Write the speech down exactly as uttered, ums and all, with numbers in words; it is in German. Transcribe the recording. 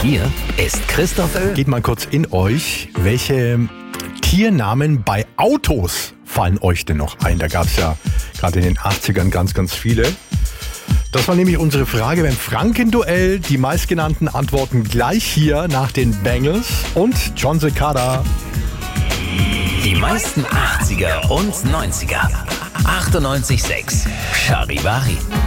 hier ist Christoph Öl. Geht mal kurz in euch. Welche Tiernamen bei Autos fallen euch denn noch ein? Da gab es ja gerade in den achtzigern ganz, ganz viele. Das war nämlich unsere Frage beim Franken-Duell. Die meistgenannten Antworten gleich hier nach den Bangles und John Cicada. Die meisten achtziger und neunziger. achtundneunzig Komma sechs Charivari.